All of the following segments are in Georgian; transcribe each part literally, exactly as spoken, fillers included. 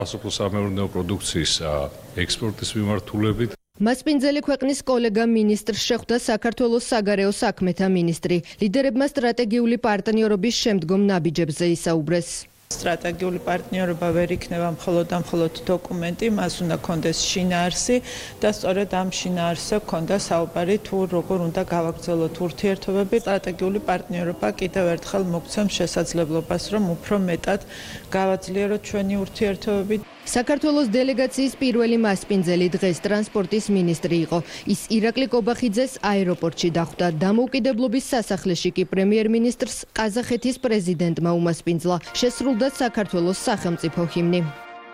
სასოფლო-სამეურნეო პროდუქციის ექსპორტის მიმართულებით მასპინძელი ქვეყნის კოლეგა მინისტრს შეხვდა საქართველოს საგარეო საქმეთა მინისტრი. ლიდერებმა სტრატეგიული პარტნიორობის შემდგომ ნაბიჯებზე ისაუბრეს. სტრატეგიული პარტნიორობა ვერ იქნება მხოლოდ და მხოლოდ დოკუმენტი, მას უნდა კონდეს შინაარსი და სწორედ ამ შინაარსზე ქონდა საუბარი თუ როგორ უნდა გავაგრძელოთ ურთიერთობები. სტრატეგიული პარტნიორობა კიდევ ერთხელ მოგცემს შესაძლებლობას, რომ უფრო მეტად გავაძლიეროთ ჩვენი ურთიერთობები. საქართველოს დელეგაციის პირველი მასპინძელი დღეს ტრანსპორტის მინისტრი იყო. ის ირაკლი კობახიძეს აეროპორტში დახვდა. დამოუკიდებლობის სასახლეში კი პრემიერ-მინისტრს ყაზახეთის პრეზიდენტმა უმასპინძლა. შესრულდა საქართველოს სახელმწიფო ჰიმნი.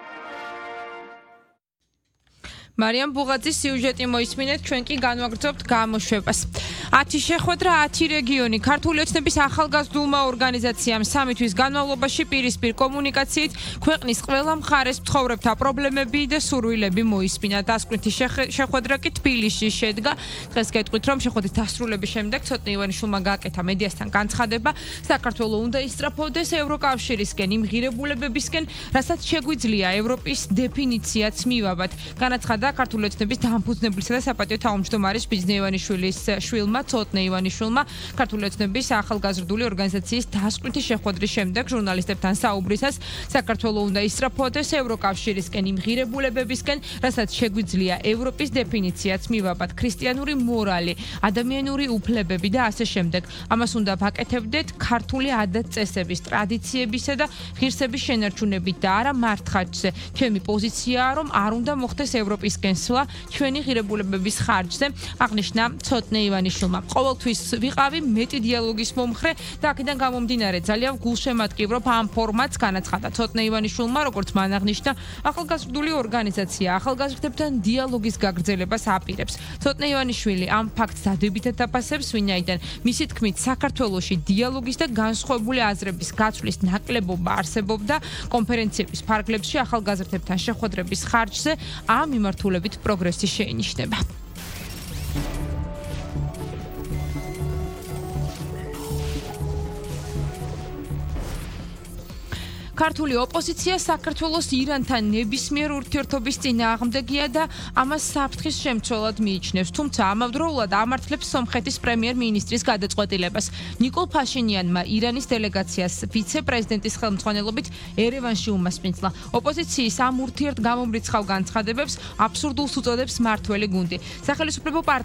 მარიამ ბუღაძის სიუჟეტი მოისმინეთ, ჩვენ კი განვაგრძობთ გამოშვებას. ათი შეხვედრა, ათი რეგიონი. ქართული ოცნების ახალგაზრდულმა ორგანიზაციამ სამი თვის განმავლობაში პირისპირ კომუნიკაციით ქვეყნის ყველა მხარეს მცხოვრებთა პრობლემები და სურვილები მოისმინა. დასკვნითი შეხვედრა კი თბილისში შედგა. დღეს გეტყვით, რომ შეხვედრის დასრულების შემდეგ ცოტნე ივანიშვილმა გააკეთა მედიასთან განცხადება. საქართველოს უნდა ისწრაფოდეს ევროკავშირისკენ, იმ ღირებულებებისკენ, რასაც შეგვიძლია ევროპის დეფინიციაც მივაბად. განაცხადა ქართული ოცნების დამფუძნებლისა და საპატიო თავმჯდომარის ბიძინა ივანიშვილის შვილმა ცოტნე ივანიშვილმა ქართული ოცნების ახალგაზრდული ორგანიზაციის დასკვნითი შეხვედრის შემდეგ ჟურნალისტებთან საუბრისას საქართველოს უნდა ისწრაფოდეს ევროკავშირისკენ, იმ ღირებულებებისკენ, რასაც შეგვიძლია ევროპის დეფინიციაც მივაბად, ქრისტიანული მორალი, ადამიანური უფლებები და ასე შემდეგ. ამას უნდა ვაკეთებდეთ ქართული ადათ-წესების, ტრადიციებისა და ღირსების შენარჩუნებით და არა მართხაჭზე. ჩემი პოზიციაა, რომ არ უნდა მოხდეს ევროპის გენსვლა ჩვენი ღირებულებების ხარჯზე, აღნიშნა ცოტნე ივანიშვილმა. ყოველთვის ვიყავი მეტი დიალოგის მომხრე და აქედან გამომდინარე ძალიან გულშემატკივრობ ამ ფორმატს, განაცხადა ცოტნე ივანიშვილმა, როგორც მან აღნიშნა, ახალგაზრდული ორგანიზაცია ახალგაზრდებთან დიალოგის გაგრძელებას აპირებს. ცოტნე ივანიშვილი ამ ფაქტს დადებითად აფასებს, ვინაიდან მისი თქმით საქართველოში დიალოგის და განსხვავებული აზრების გაცვლის ნაკლებობა არსებობდა კონფერენციების ფარგლებში ახალგაზრდებთან შეხვედრების ხარჯზე, ამ მიმართულებით პროგრესი შეინიშნება. ქართული ოპოზიცია საქართველოს ირანთან ნებისმიერ ურთიერთობის წინააღმდეგია და ამას საფრთხის შემცველად მიიჩნევს, თუმცა ამავდროულად ამართლებს სომხეთის პრემიერ-მინისტრის გადაწყვეტილებას. ნიკოლ ფაშინიანმა ირანის დელეგაციას ვიცე-პრეზიდენტის ხელმძღვანელობით ერევანში უმასპინძლა. ოპოზიციის ამ ურთიერთ გამომრიცხავ განცხადებებს აბსურდულს უწოდებს მართველი გუნდი. სახელმწიფო